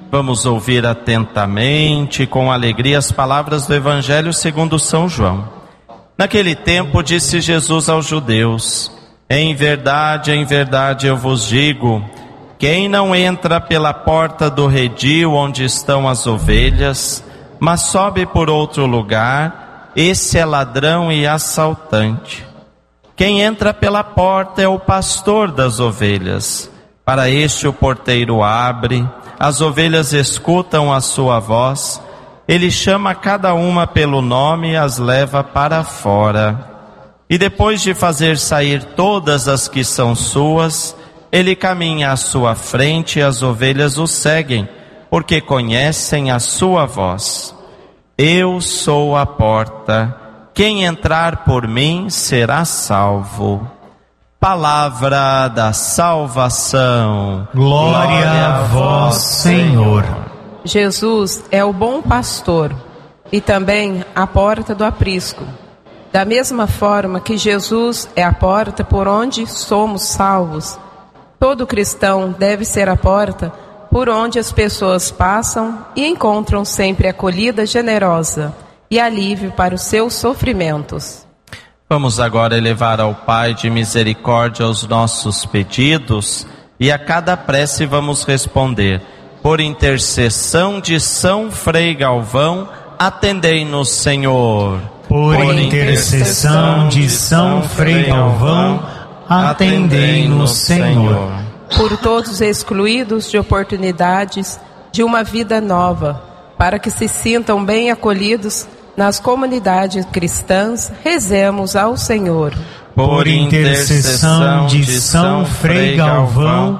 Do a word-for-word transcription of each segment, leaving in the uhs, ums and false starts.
Vamos ouvir atentamente, com alegria, as palavras do Evangelho segundo São João. Naquele tempo disse Jesus aos judeus: em verdade, em verdade eu vos digo, quem não entra pela porta do redil onde estão as ovelhas, mas sobe por outro lugar, esse é ladrão e assaltante. Quem entra pela porta é o pastor das ovelhas. Para este o porteiro abre, as ovelhas escutam a sua voz, ele chama cada uma pelo nome e as leva para fora. E depois de fazer sair todas as que são suas, ele caminha à sua frente e as ovelhas o seguem, porque conhecem a sua voz. Eu sou a porta, quem entrar por mim será salvo. Palavra da salvação. Glória, Glória a vós, Senhor. Jesus é o bom pastor e também a porta do aprisco. Da mesma forma que Jesus é a porta por onde somos salvos, todo cristão deve ser a porta por onde as pessoas passam e encontram sempre acolhida generosa e alívio para os seus sofrimentos. Vamos agora elevar ao Pai de misericórdia os nossos pedidos e a cada prece vamos responder: por intercessão de São Frei Galvão, atendei-nos, Senhor. Por, por intercessão de São Frei Galvão, atendei-nos, Senhor. Por todos excluídos de oportunidades de uma vida nova, para que se sintam bem acolhidos nas comunidades cristãs, rezemos ao Senhor. Por intercessão de São Frei Galvão,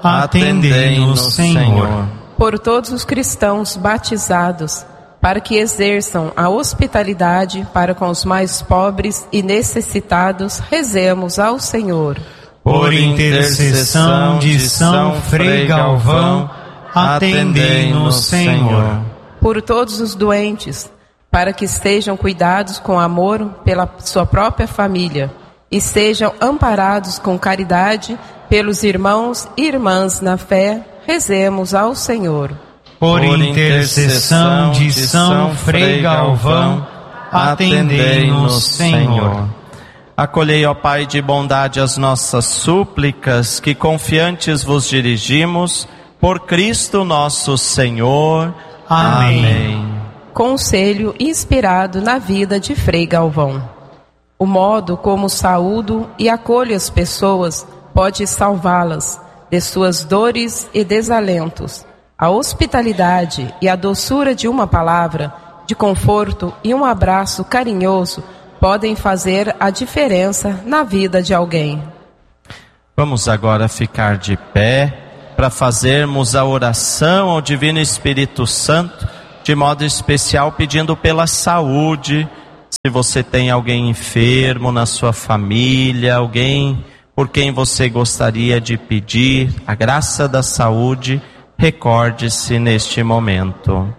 atendei-nos, Senhor. Por todos os cristãos batizados, para que exerçam a hospitalidade para com os mais pobres e necessitados, rezemos ao Senhor. Por intercessão de São Frei Galvão, atendei-nos, Senhor. Por todos os doentes, para que estejam cuidados com amor pela sua própria família e sejam amparados com caridade pelos irmãos e irmãs na fé, rezemos ao Senhor. Por intercessão de São Frei Galvão, atendei-nos, Senhor. Acolhei, ó Pai de bondade, as nossas súplicas, que confiantes vos dirigimos, por Cristo nosso Senhor. Amém. Amém. Conselho inspirado na vida de Frei Galvão. O modo como saúdo e acolho as pessoas pode salvá-las de suas dores e desalentos. A hospitalidade e a doçura de uma palavra, de conforto e um abraço carinhoso podem fazer a diferença na vida de alguém. Vamos agora ficar de pé para fazermos a oração ao Divino Espírito Santo, de modo especial pedindo pela saúde. Se você tem alguém enfermo na sua família, alguém por quem você gostaria de pedir a graça da saúde, recorde-se neste momento.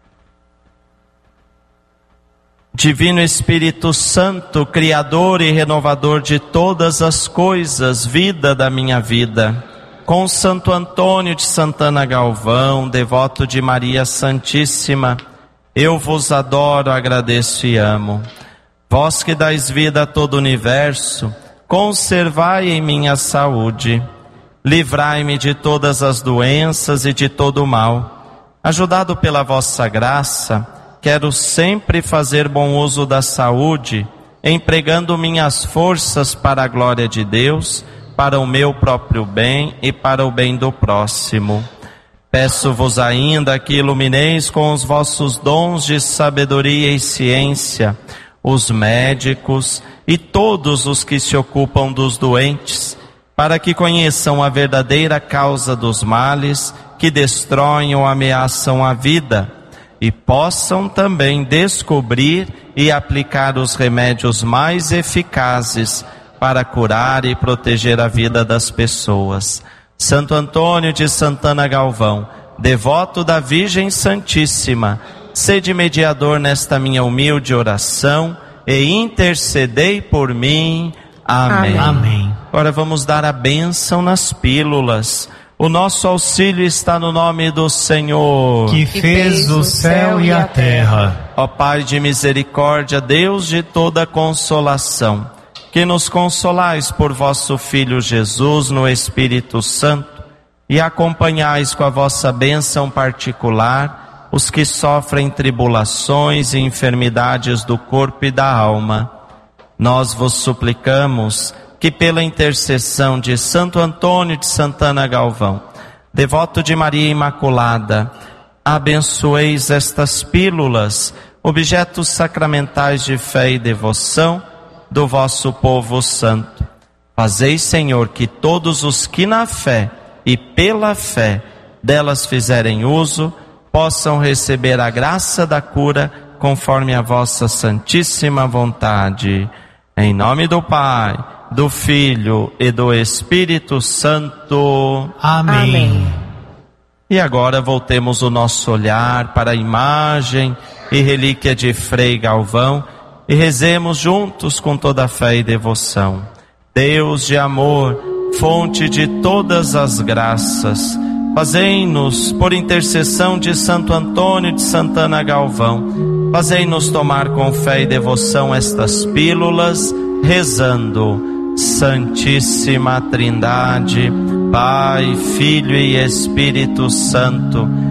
Divino Espírito Santo, Criador e Renovador de todas as coisas, vida da minha vida, com Santo Antônio de Santana Galvão, devoto de Maria Santíssima, eu vos adoro, agradeço e amo. Vós que dais vida a todo o universo, conservai em mim a saúde. Livrai-me de todas as doenças e de todo o mal. Ajudado pela vossa graça, quero sempre fazer bom uso da saúde, empregando minhas forças para a glória de Deus, para o meu próprio bem e para o bem do próximo. Peço-vos ainda que ilumineis com os vossos dons de sabedoria e ciência os médicos e todos os que se ocupam dos doentes, para que conheçam a verdadeira causa dos males que destroem ou ameaçam a vida e possam também descobrir e aplicar os remédios mais eficazes para curar e proteger a vida das pessoas. Santo Antônio de Santana Galvão, devoto da Virgem Santíssima, sede mediador nesta minha humilde oração e intercedei por mim. Amém. Amém. Agora vamos dar a bênção nas pílulas. O nosso auxílio está no nome do Senhor, que fez o céu e a terra. Ó Pai de misericórdia, Deus de toda consolação, que nos consolais por vosso Filho Jesus no Espírito Santo e acompanhais com a vossa bênção particular os que sofrem tribulações e enfermidades do corpo e da alma. Nós vos suplicamos que pela intercessão de Santo Antônio de Santana Galvão, devoto de Maria Imaculada, abençoeis estas pílulas, objetos sacramentais de fé e devoção do vosso povo santo. Fazei, Senhor, que todos os que na fé e pela fé delas fizerem uso, possam receber a graça da cura conforme a vossa santíssima vontade. Em nome do Pai, do Filho e do Espírito Santo. Amém. Amém. E agora voltemos o nosso olhar para a imagem e relíquia de Frei Galvão e rezemos juntos com toda a fé e devoção. Deus de amor, fonte de todas as graças, fazei-nos, por intercessão de Santo Antônio de Santana Galvão, fazei-nos tomar com fé e devoção estas pílulas, rezando: Santíssima Trindade, Pai, Filho e Espírito Santo,